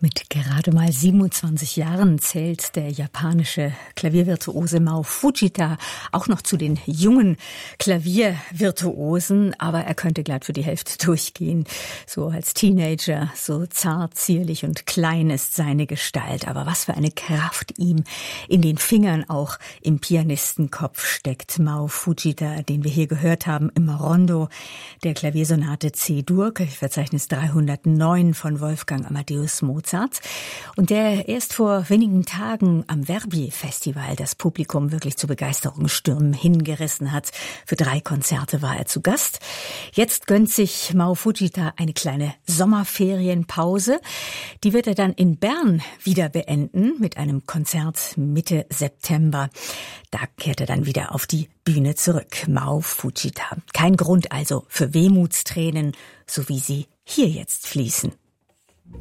Mit gerade mal 27 Jahren zählt der japanische Klaviervirtuose Mao Fujita auch noch zu den jungen Klaviervirtuosen, aber er könnte glatt für die Hälfte durchgehen. So als Teenager, so zart, zierlich und klein ist seine Gestalt. Aber was für eine Kraft ihm in den Fingern auch im Pianistenkopf steckt. Mao Fujita, den wir hier gehört haben im Rondo der Klaviersonate C-Dur, Verzeichnis 309 von Wolfgang Amadeus Mozart. Und der erst vor wenigen Tagen am Verbier-Festival das Publikum wirklich zu Begeisterungsstürmen hingerissen hat. Für 3 Konzerte war er zu Gast. Jetzt gönnt sich Mao Fujita eine kleine Sommerferienpause. Die wird er dann in Bern wieder beenden mit einem Konzert Mitte September. Da kehrt er dann wieder auf die Bühne zurück. Mao Fujita. Kein Grund also für Wehmutstränen, so wie sie hier jetzt fließen.